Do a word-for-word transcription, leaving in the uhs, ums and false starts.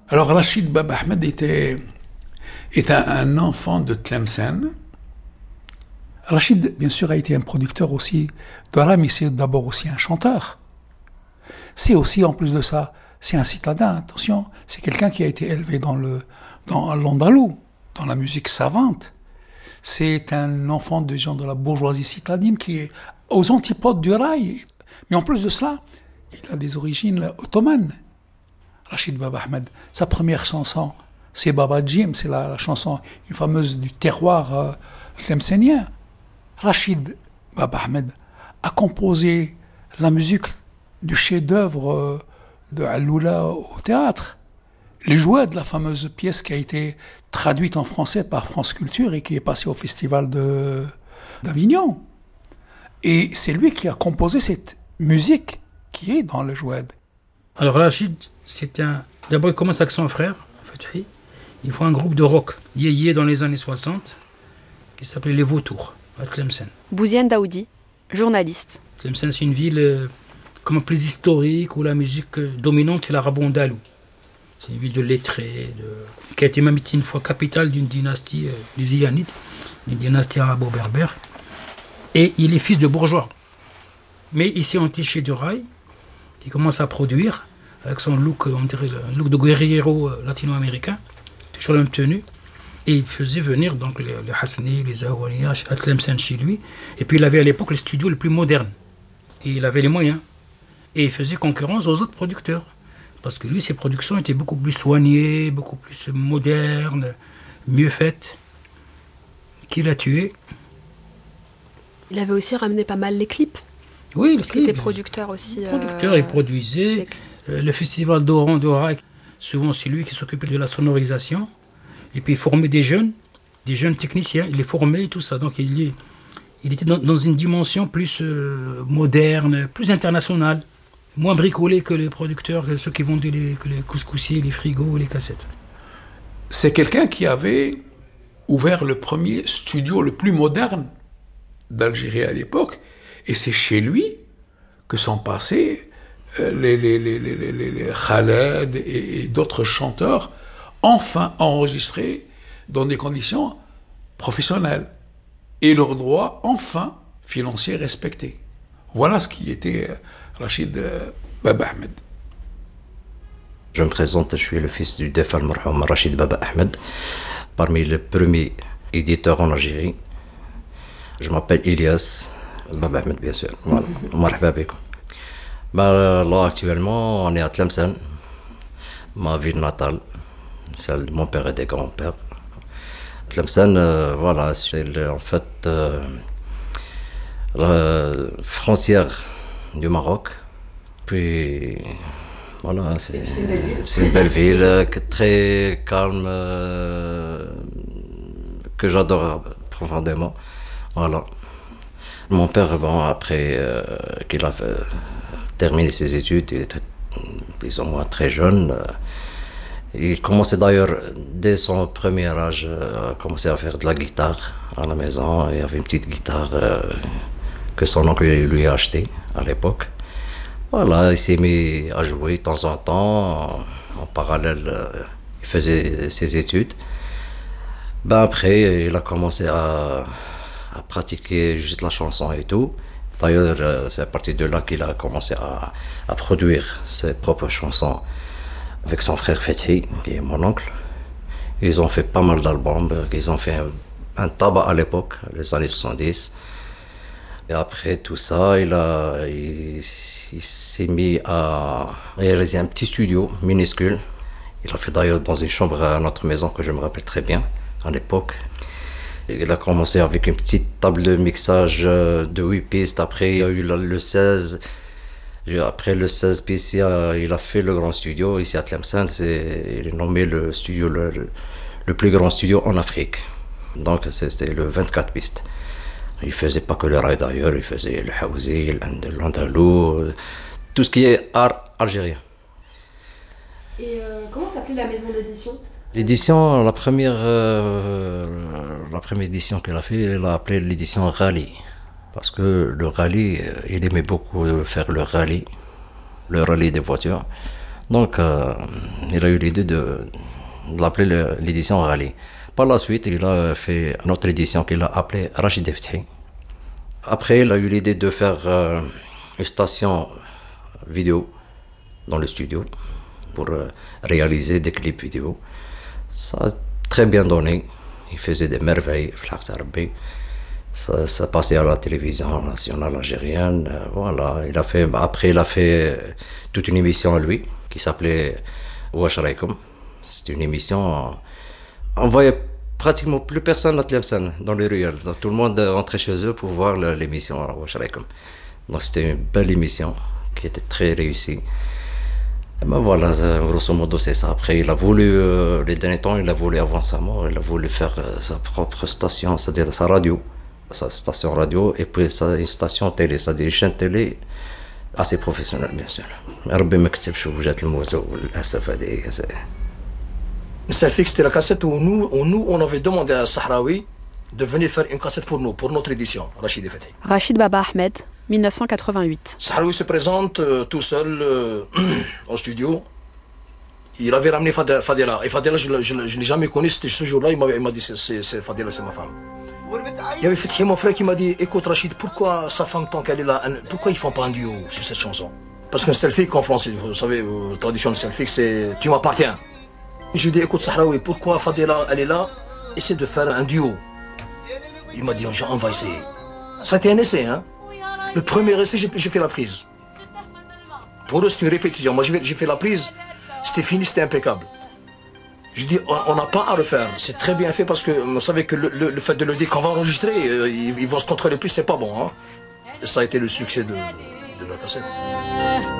Alors Rachid Baba Ahmed était, était un, un enfant de Tlemcen. Rachid, bien sûr, a été un producteur aussi de rap, mais c'est d'abord aussi un chanteur. C'est aussi, en plus de ça, c'est un citadin, attention, c'est quelqu'un qui a été élevé dans le, dans l'andalou, dans la musique savante. C'est un enfant des gens de la bourgeoisie citadine qui est aux antipodes du rail. Mais en plus de cela, il a des origines ottomanes. Rachid Baba Ahmed, sa première chanson, c'est Baba Jim, c'est la, la chanson une fameuse du terroir euh, tlemcenien. Rachid Baba Ahmed a composé la musique du chef-d'œuvre euh, de Alloula au théâtre. Les jouets de la fameuse pièce qui a été traduite en français par France Culture et qui est passée au festival de, d'Avignon. Et c'est lui qui a composé cette musique qui est dans le jouet. Alors Rachid, c'est un... D'abord, il commence avec son frère, Fethi. Ils font un groupe de rock, yéyé dans les années soixante, qui s'appelait Les Vautours, à Tlemcen. Bouziane Daoudi, journaliste. Tlemcen, c'est une ville euh, comme plus historique, où la musique euh, dominante, c'est l'arabe andalou. C'est une ville de lettrés, de... qui a été même été une fois capitale d'une dynastie, euh, les Iyanites, une dynastie arabo-berbère. Et il est fils de bourgeois. Mais ici, en Tiché du Rail, il commence à produire avec son look, on dirait le look de guerriero latino-américain, toujours la même tenue. Et il faisait venir donc les, les Hassani, les Ahouania, à Tlemcen chez lui. Et puis il avait à l'époque le studio le plus moderne. Et il avait les moyens. Et il faisait concurrence aux autres producteurs. Parce que lui, ses productions étaient beaucoup plus soignées, beaucoup plus modernes, mieux faites. Qui l'a tué. Il avait aussi ramené pas mal les clips. Oui, parce qu'il était producteur aussi. Producteur, euh, il produisait. Euh, le festival d'Oran d'Oraï, souvent c'est lui qui s'occupait de la sonorisation. Et puis il formait des jeunes, des jeunes techniciens, il les formait et tout ça. Donc il, est, il était dans, dans une dimension plus euh, moderne, plus internationale, moins bricolé que les producteurs, que ceux qui vendaient les, que les couscoussiers, les frigos, les cassettes. C'est quelqu'un qui avait ouvert le premier studio le plus moderne d'Algérie à l'époque. Et c'est chez lui que sont passés euh, les, les, les, les, les, les Khaled et, et d'autres chanteurs, enfin enregistrés dans des conditions professionnelles et leurs droits enfin financiers respectés. Voilà ce qui était euh, Rachid euh, Baba Ahmed. Je me présente, je suis le fils du défunt marhoum Rachid Baba Ahmed, parmi les premiers éditeurs en Algérie. Je m'appelle Ilyas Baba Ahmed, bien sûr. Voilà. Marhaba bikoum. Bah, là, actuellement, on est à Tlemcen, ma ville natale, celle de mon père et des grands-pères. Tlemcen, euh, voilà, c'est le, en fait euh, la frontière du Maroc. Puis, voilà, c'est, c'est une belle ville, euh, très calme, euh, que j'adore profondément. Voilà. Mon père, bon, après euh, qu'il a fait, terminé ses études, il était plus ou moins très jeune. Euh, il commençait d'ailleurs, dès son premier âge, euh, à commencer à faire de la guitare à la maison. Il y avait une petite guitare euh, que son oncle lui a achetée à l'époque. Voilà, il s'est mis à jouer de temps en temps. En, en parallèle, euh, il faisait ses études. Ben après, il a commencé à... à pratiquer juste la chanson et tout. D'ailleurs, c'est à partir de là qu'il a commencé à, à produire ses propres chansons avec son frère Fethi, qui est mon oncle. Ils ont fait pas mal d'albums, ils ont fait un, un tabac à l'époque, les années soixante-dix. Et après tout ça, il, a, il, il s'est mis à réaliser un petit studio minuscule. Il a fait d'ailleurs dans une chambre à notre maison que je me rappelle très bien à l'époque. Il a commencé avec une petite table de mixage de huit pistes. Après, il y a eu le seize. Après le seize pistes, il a fait le grand studio ici à Tlemcen. C'est, il est nommé le studio le, le, le plus grand studio en Afrique. Donc c'était le vingt-quatre pistes. Il faisait pas que le rail d'ailleurs, il faisait le haouzi, l'andalou, tout ce qui est art algérien. Et euh, comment s'appelait la maison d'édition ? L'édition, la première, euh, la première édition qu'elle a fait, elle l'a appelée l'édition Rallye. Parce que le rallye, il aimait beaucoup faire le rallye, le rallye des voitures. Donc, euh, il a eu l'idée de, de l'appeler le- l'édition Rally. Par la suite, il a fait une autre édition qu'il a appelée Rachid Fthi. Après, il a eu l'idée de faire euh, une station vidéo dans le studio pour euh, réaliser des clips vidéo. Ça a très bien donné. Il faisait des merveilles. Ça, ça passait à la télévision nationale algérienne. Euh, voilà. Il a fait, après, il a fait euh, toute une émission à lui qui s'appelait Wash Raykum. C'était une émission. On voyait pratiquement plus personne à Tlemcen dans les ruelles. Donc, tout le monde rentrait chez eux pour voir le- l'émission à Wash Raykum. Donc c'était une belle émission qui était très réussie. Et ben voilà, ça, grosso modo c'est ça. Après il a voulu, euh, les derniers temps, il a voulu avant sa mort, il a voulu faire euh, sa propre station, c'est-à-dire sa radio, sa station radio, et puis sa, une station télé, c'est-à-dire une chaîne télé assez professionnelle bien sûr. ربي ما كتبش وجات الموزة وللأسف هذه c'est- Selfix, c'était la cassette où nous, où nous, on avait demandé à Sahraoui de venir faire une cassette pour nous, pour notre édition, Rachid Fthi. Rachid Baba Ahmed, mille neuf cent quatre-vingt-huit. Sahraoui se présente euh, tout seul euh, au studio. Il avait ramené Fadela. Fadela. Et Fadela, je ne l'ai jamais connu, c'était ce jour-là, il m'a il m'a dit c'est- c'est c'est Fadela, c'est ma femme. Il y avait Fethi, mon frère, qui m'a dit écoute Rachid, pourquoi sa femme, tant qu'elle est là, un- pourquoi ils font pas un duo sur cette chanson? Parce qu'un selfie en français, vous savez, euh, la tradition de selfie, c'est tu m'appartiens. Je lui ai dit écoute Sahraoui, pourquoi Fadela, elle est là, essaie de faire un duo. Il m'a dit on va essayer. Ça a été un essai, hein. Le premier essai, j'ai j'ai fait la prise. Pour eux, c'est une répétition. Moi, j'ai j'ai fait la prise, c'était fini, c'était impeccable. Je dis, on n'a pas à refaire. C'est très bien fait parce que vous savez que le, le- le fait de le dire qu'on va enregistrer, euh, ils, ils vont se contrôler plus, c'est pas bon. Hein. Et ça a été le succès de, de la cassette.